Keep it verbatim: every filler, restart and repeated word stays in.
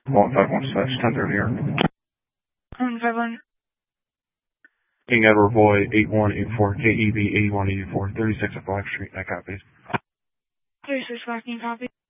one five one slash ten thirty here. one five one. King Edward Boy, eight one eight four, K E B eighty-one eighty-four, thirty-six at Black Street, that copies. thirty-six Black, can you copy?